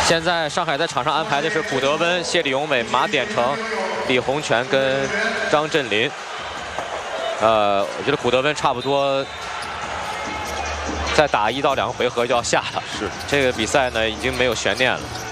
现在上海在场上安排的是古德温、谢李永伟、马典成、李洪权跟张镇麟。我觉得古德温差不多再打1到2个回合就要下了。 是， 这个比赛呢已经没有悬念了。